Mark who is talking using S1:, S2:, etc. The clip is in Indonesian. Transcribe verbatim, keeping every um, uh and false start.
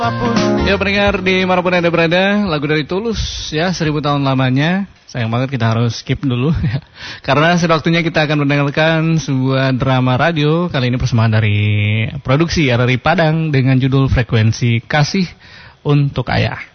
S1: Ya pendengar di manapun Anda berada, lagu dari Tulus ya, seribu tahun lamanya. Sayang banget kita harus skip dulu ya. Karena sudah waktunya kita akan mendengarkan sebuah drama radio. Kali ini persembahan dari produksi R R I Padang dengan judul Frekuensi Kasih untuk Ayah.